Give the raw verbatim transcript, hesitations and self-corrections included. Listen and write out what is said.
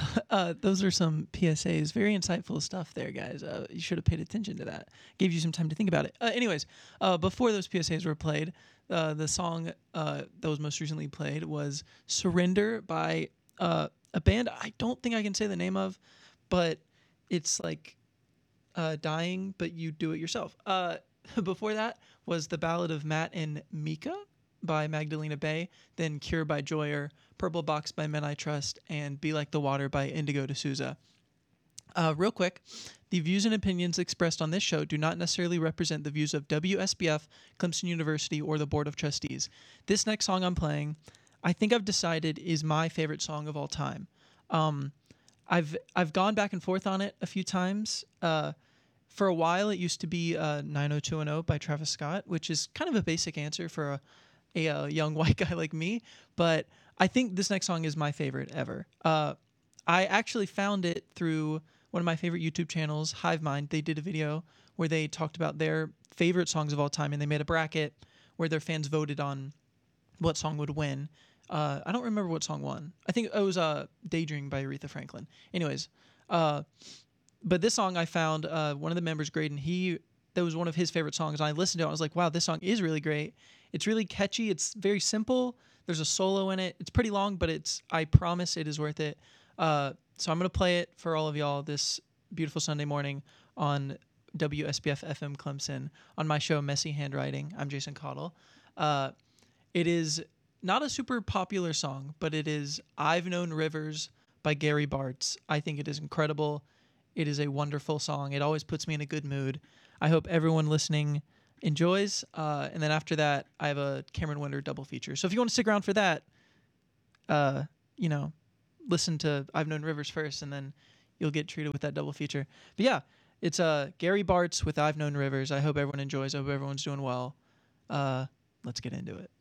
uh, those are some P S As. Very insightful stuff there, guys. Uh, you should have paid attention to that. Gave you some time to think about it. Uh, anyways, uh, before those P S As were played, uh, the song uh, that was most recently played was "Surrender" by uh, a band I don't think I can say the name of, but it's like uh, dying, but you do it yourself. Uh, before that was the Ballad of Matt and Mika by Magdalena Bay, then Cure by Joyer, Purple Box by Men I Trust, and Be Like the Water by Indigo D'Souza. Uh, real quick, the views and opinions expressed on this show do not necessarily represent the views of W S B F, Clemson University, or the Board of Trustees. This next song I'm playing, I think I've decided is my favorite song of all time. Um, I've I've gone back and forth on it a few times. Uh, for a while, it used to be uh, nine oh two one oh by Travis Scott, which is kind of a basic answer for a, a, a young white guy like me. But I think this next song is my favorite ever. Uh, I actually found it through one of my favorite YouTube channels, Hive Mind. They did a video where they talked about their favorite songs of all time, and they made a bracket where their fans voted on what song would win. Uh, I don't remember what song won. I think it was uh, Daydream by Aretha Franklin. Anyways, uh, but this song I found, uh, one of the members, Graydon, he, that was one of his favorite songs. And I listened to it. I was like, wow, this song is really great. It's really catchy. It's very simple. There's a solo in it. It's pretty long, but it's, I promise it is worth it. Uh, so I'm going to play it for all of y'all this beautiful Sunday morning on W S B F F M Clemson on my show, Messy Handwriting. I'm Jason Cottle. Uh, it is not a super popular song, but it is I've Known Rivers by Gary Bartz. I think it is incredible. It is a wonderful song. It always puts me in a good mood. I hope everyone listening enjoys. Uh, and then after that, I have a Cameron Winter double feature. So if you want to stick around for that, uh, you know, listen to I've Known Rivers first, and then you'll get treated with that double feature. But yeah, it's uh, Gary Bartz with I've Known Rivers. I hope everyone enjoys. I hope everyone's doing well. Uh, let's get into it.